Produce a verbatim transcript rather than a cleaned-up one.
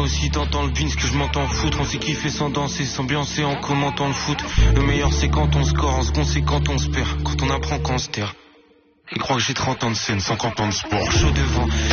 si t'entends le beans que je m'entends foutre. On s'est kiffé sans danser, s'ambiancer en commentant le foot. Le meilleur c'est quand on score, en second c'est quand on se perd. Quand on apprend, quand on se terre. Ils croient que j'ai trente ans de scène, cinquante ans de sport. Chaud devant